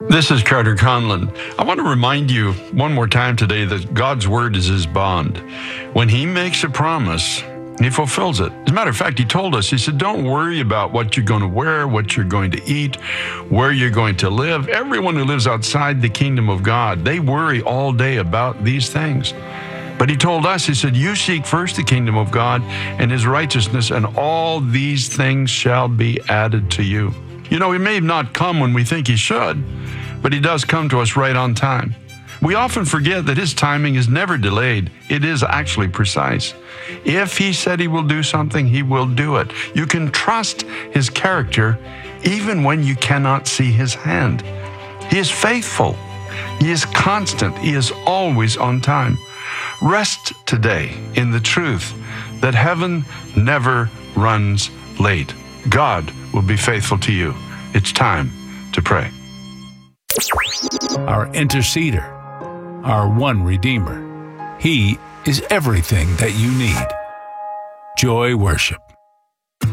This is Carter Conlon. I want to remind you one more time today that God's word is his bond. When he makes a promise, he fulfills it. As a matter of fact, he told us, he said, don't worry about what you're going to wear, what you're going to eat, where you're going to live. Everyone who lives outside the kingdom of God, they worry all day about these things. But he told us, he said, you seek first the kingdom of God and his righteousness, and all these things shall be added to you. You know, he may not come when we think he should, but he does come to us right on time. We often forget that his timing is never delayed. It is actually precise. If he said he will do something, he will do it. You can trust his character even when you cannot see his hand. He is faithful. He is constant. He is always on time. Rest today in the truth that heaven never runs late. God will be faithful to you. It's time to pray. Our interceder, our one Redeemer. He is everything that you need. Joy Worship.